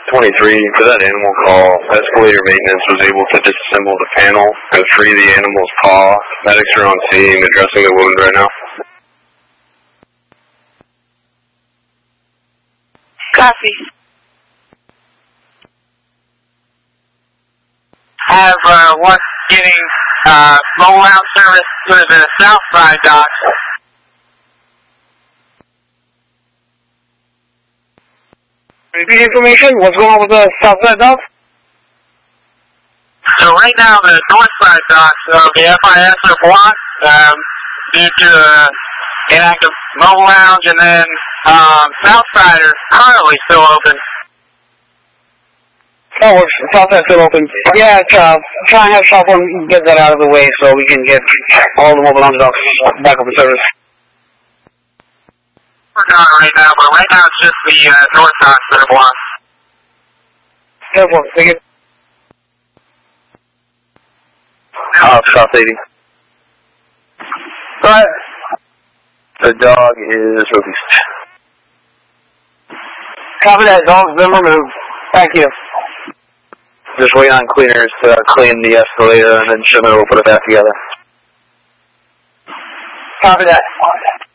23, for that animal call, escalator maintenance was able to disassemble the panel and free the animal's paw. Medics are on scene addressing the wound right now. Copy. Have one getting mobile out service to the south side docks. Repeat information, what's going on with the south side docks? So right now the north side docks of the FIS are blocked due to inactive mobile lounge, and then south side are currently still open. Oh, south side's still open. Yeah, try and have shop one get that out of the way so we can get all the mobile lounge docks back up in service. Working on it right now, but right now it's just the north docks that are blocked. Careful, take it. South 80. Alright. The dog is released. Copy that, dog's been removed. Thank you. Just waiting on cleaners to clean the escalator, and then Shimmer will put it back together. Copy that.